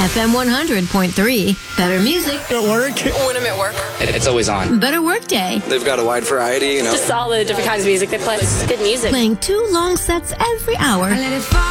FM 100.3. Better music. At work. When I'm at work. It's always on. Better workday. They've got a wide variety, Just all the different kinds of music they play. It's good music. Playing 2 long sets every hour.